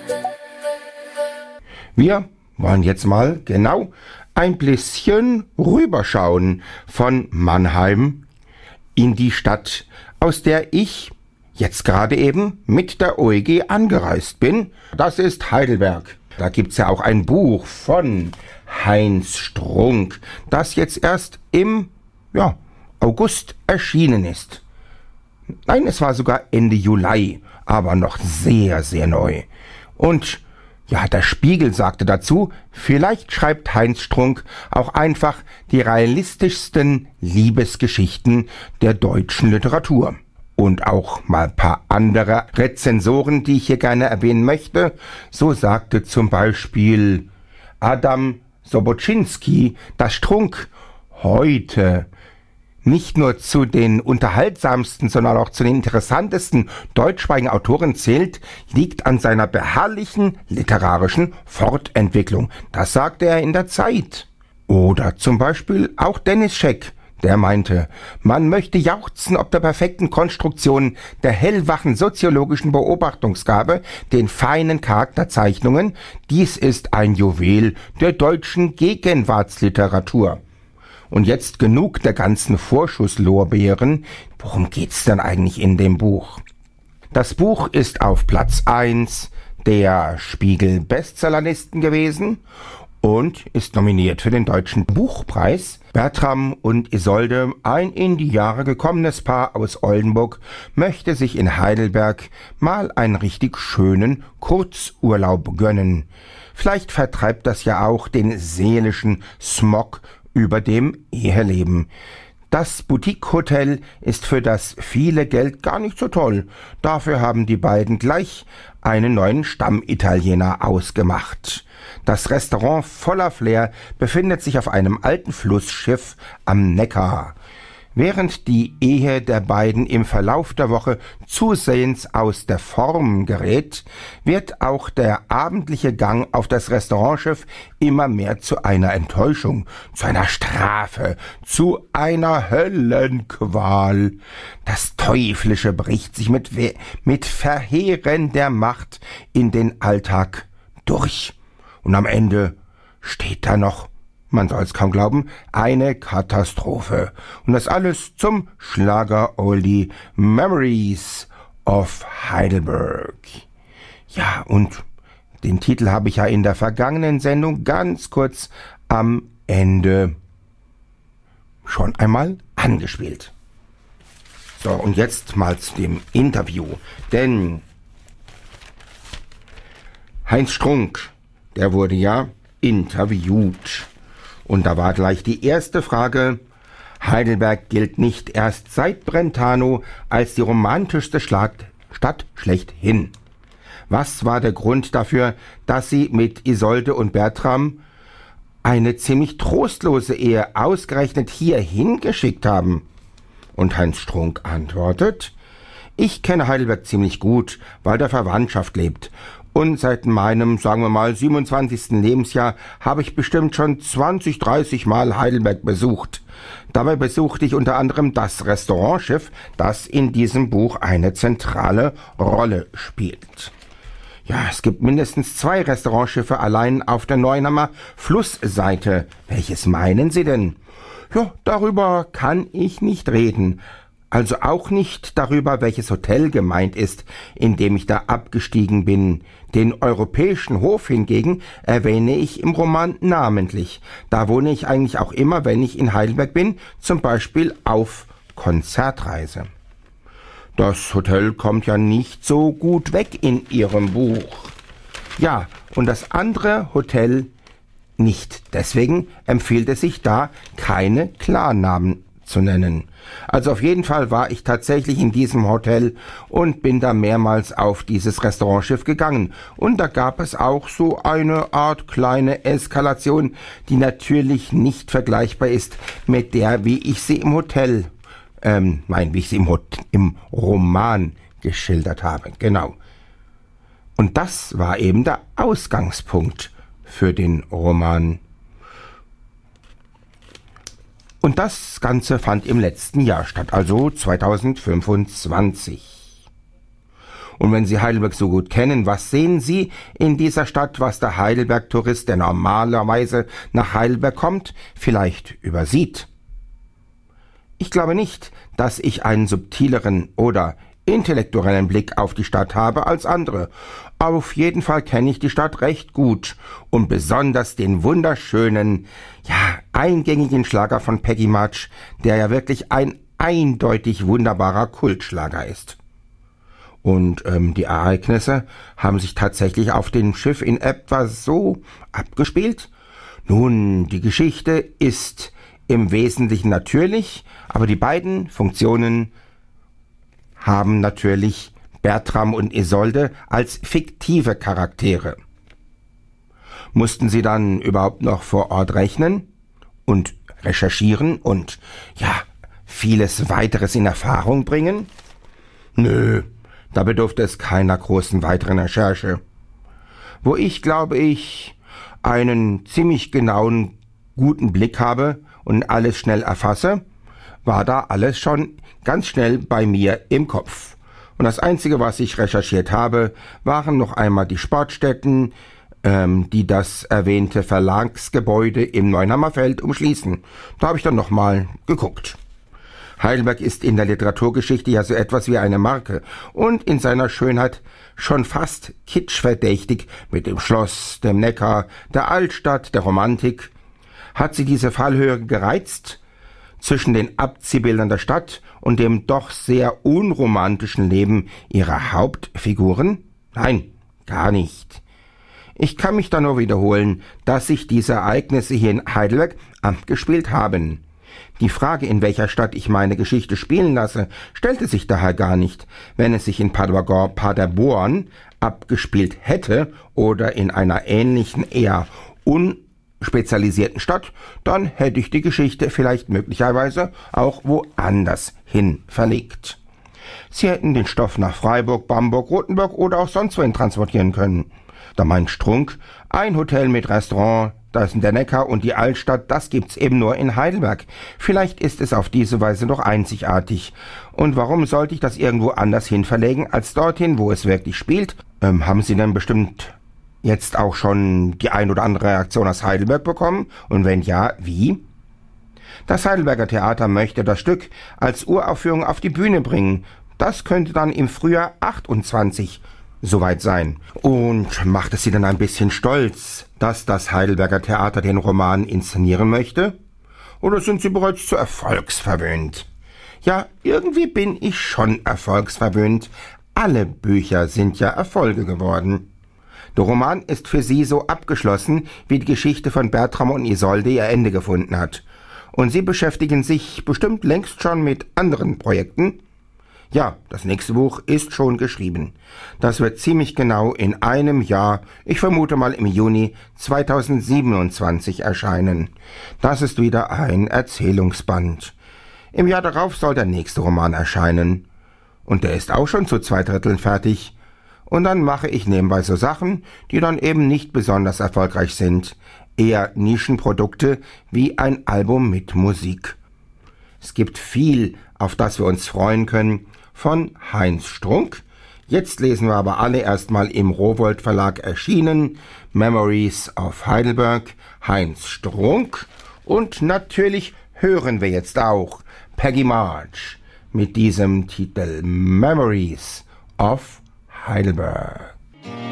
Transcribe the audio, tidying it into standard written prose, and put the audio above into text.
Wir wollen jetzt mal genau ein bisschen rüberschauen von Mannheim in die Stadt, aus der ich jetzt gerade eben mit der OEG angereist bin. Das ist Heidelberg. Da gibt's ja auch ein Buch von Heinz Strunk, das jetzt erst im August erschienen ist. Nein, es war sogar Ende Juli, aber noch sehr, sehr neu. Und ja, der Spiegel sagte dazu, vielleicht schreibt Heinz Strunk auch einfach die realistischsten Liebesgeschichten der deutschen Literatur. Und auch mal ein paar andere Rezensoren, die ich hier gerne erwähnen möchte. So sagte zum Beispiel Adam Sobocinski, dass Strunk heute nicht nur zu den unterhaltsamsten, sondern auch zu den interessantesten deutschsprachigen Autoren zählt, liegt an seiner beharrlichen literarischen Fortentwicklung. Das sagte er in der Zeit. Oder zum Beispiel auch Dennis Scheck, der meinte, man möchte jauchzen ob der perfekten Konstruktion, der hellwachen soziologischen Beobachtungsgabe, den feinen Charakterzeichnungen. Dies ist ein Juwel der deutschen Gegenwartsliteratur. Und jetzt genug der ganzen Vorschusslorbeeren. Worum geht's denn eigentlich in dem Buch? Das Buch ist auf Platz 1 der Spiegel-Bestsellerlisten gewesen und ist nominiert für den Deutschen Buchpreis. Bertram und Isolde, ein in die Jahre gekommenes Paar aus Oldenburg, möchte sich in Heidelberg mal einen richtig schönen Kurzurlaub gönnen. Vielleicht vertreibt das ja auch den seelischen Smog über dem Eheleben. Das Boutique-Hotel ist für das viele Geld gar nicht so toll. Dafür haben die beiden gleich einen neuen Stammitaliener ausgemacht. Das Restaurant voller Flair befindet sich auf einem alten Flussschiff am Neckar. Während die Ehe der beiden im Verlauf der Woche zusehends aus der Form gerät, wird auch der abendliche Gang auf das Restaurantschiff immer mehr zu einer Enttäuschung, zu einer Strafe, zu einer Höllenqual. Das Teuflische bricht sich mit verheerender Macht in den Alltag durch. Und am Ende steht da noch, man soll es kaum glauben, eine Katastrophe. Und das alles zum Schlager-Oldie Memories of Heidelberg. Ja, und den Titel habe ich ja in der vergangenen Sendung ganz kurz am Ende schon einmal angespielt. So, und jetzt mal zu dem Interview. Denn Heinz Strunk, der wurde ja interviewt. Und da war gleich die erste Frage. Heidelberg gilt nicht erst seit Brentano als die romantischste Stadt schlechthin. Was war der Grund dafür, dass Sie mit Isolde und Bertram eine ziemlich trostlose Ehe ausgerechnet hierhin geschickt haben? Und Heinz Strunk antwortet, ich kenne Heidelberg ziemlich gut, weil da Verwandtschaft lebt. Und seit meinem, sagen wir mal, 27. Lebensjahr habe ich bestimmt schon 20, 30 Mal Heidelberg besucht. Dabei besuchte ich unter anderem das Restaurantschiff, das in diesem Buch eine zentrale Rolle spielt. Ja, es gibt mindestens 2 Restaurantschiffe allein auf der Neuenhammer Flussseite. Welches meinen Sie denn? Ja, darüber kann ich nicht reden. Also auch nicht darüber, welches Hotel gemeint ist, in dem ich da abgestiegen bin. Den Europäischen Hof hingegen erwähne ich im Roman namentlich. Da wohne ich eigentlich auch immer, wenn ich in Heidelberg bin, zum Beispiel auf Konzertreise. Das Hotel kommt ja nicht so gut weg in Ihrem Buch. Ja, und das andere Hotel nicht. Deswegen empfiehlt es sich da, keine Klarnamen zu nennen. Also auf jeden Fall war ich tatsächlich in diesem Hotel und bin da mehrmals auf dieses Restaurantschiff gegangen. Und da gab es auch so eine Art kleine Eskalation, die natürlich nicht vergleichbar ist mit der, wie ich sie im Hotel, wie ich sie im Roman geschildert habe. Genau. Und das war eben der Ausgangspunkt für den Roman. Und das Ganze fand im letzten Jahr statt, also 2025. Und wenn Sie Heidelberg so gut kennen, was sehen Sie in dieser Stadt, was der Heidelberg-Tourist, der normalerweise nach Heidelberg kommt, vielleicht übersieht? Ich glaube nicht, dass ich einen subtileren oder intellektuellen Blick auf die Stadt habe als andere. Aber auf jeden Fall kenne ich die Stadt recht gut und besonders den wunderschönen, eingängigen Schlager von Peggy March, der ja wirklich ein eindeutig wunderbarer Kultschlager ist. Und die Ereignisse haben sich tatsächlich auf dem Schiff in etwa so abgespielt. Nun, die Geschichte ist im Wesentlichen natürlich, aber die beiden Funktionen haben natürlich Bertram und Isolde als fiktive Charaktere. Mussten sie dann überhaupt noch vor Ort rechnen und recherchieren und vieles weiteres in Erfahrung bringen? Nö, da bedurfte es keiner großen weiteren Recherche. Wo ich, glaube ich, einen ziemlich genauen, guten Blick habe und alles schnell erfasse, war da alles schon ganz schnell bei mir im Kopf. Und das Einzige, was ich recherchiert habe, waren noch einmal die Sportstätten, die das erwähnte Verlagsgebäude im Neuenhammerfeld umschließen. Da habe ich dann nochmal geguckt. Heidelberg ist in der Literaturgeschichte ja so etwas wie eine Marke und in seiner Schönheit schon fast kitschverdächtig mit dem Schloss, dem Neckar, der Altstadt, der Romantik. Hat sie diese Fallhöhe gereizt zwischen den Abziehbildern der Stadt und dem doch sehr unromantischen Leben ihrer Hauptfiguren? Nein, gar nicht. Ich kann mich da nur wiederholen, dass sich diese Ereignisse hier in Heidelberg abgespielt haben. Die Frage, in welcher Stadt ich meine Geschichte spielen lasse, stellte sich daher gar nicht. Wenn es sich in Paderborn abgespielt hätte oder in einer ähnlichen, eher unspezialisierten Stadt, dann hätte ich die Geschichte vielleicht möglicherweise auch woanders hin verlegt. Sie hätten den Stoff nach Freiburg, Bamberg, Rothenburg oder auch sonst wohin transportieren können. Da mein Strunk, ein Hotel mit Restaurant, da ist der Neckar und die Altstadt, das gibt's eben nur in Heidelberg. Vielleicht ist es auf diese Weise doch einzigartig. Und warum sollte ich das irgendwo anders hin verlegen, als dorthin, wo es wirklich spielt? Haben Sie denn bestimmt jetzt auch schon die ein oder andere Reaktion aus Heidelberg bekommen? Und wenn ja, wie? Das Heidelberger Theater möchte das Stück als Uraufführung auf die Bühne bringen. Das könnte dann im Frühjahr 28 soweit sein. Und macht es Sie dann ein bisschen stolz, dass das Heidelberger Theater den Roman inszenieren möchte? Oder sind Sie bereits zu erfolgsverwöhnt? Ja, irgendwie bin ich schon erfolgsverwöhnt. Alle Bücher sind ja Erfolge geworden. Der Roman ist für Sie so abgeschlossen, wie die Geschichte von Bertram und Isolde ihr Ende gefunden hat. Und Sie beschäftigen sich bestimmt längst schon mit anderen Projekten? Ja, das nächste Buch ist schon geschrieben. Das wird ziemlich genau in einem Jahr, ich vermute mal im Juni 2027 erscheinen. Das ist wieder ein Erzählungsband. Im Jahr darauf soll der nächste Roman erscheinen. Und der ist auch schon zu 2/3 fertig. Und dann mache ich nebenbei so Sachen, die dann eben nicht besonders erfolgreich sind. Eher Nischenprodukte wie ein Album mit Musik. Es gibt viel, auf das wir uns freuen können, von Heinz Strunk. Jetzt lesen wir aber alle erstmal im Rowohlt Verlag erschienen Memories of Heidelberg, Heinz Strunk. Und natürlich hören wir jetzt auch Peggy March mit diesem Titel Memories of Heidelberg.